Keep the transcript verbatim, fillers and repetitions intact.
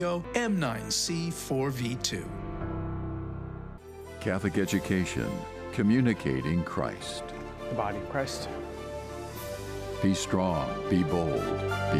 M nine C four V two. Catholic education, communicating Christ. The body of Christ. Be strong, be bold, be